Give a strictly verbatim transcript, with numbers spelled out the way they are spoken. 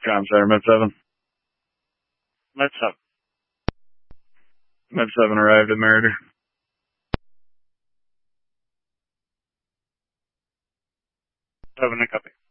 Com Center, Med seven. Med seven. Med seven arrived at Meritor. seven, I copy.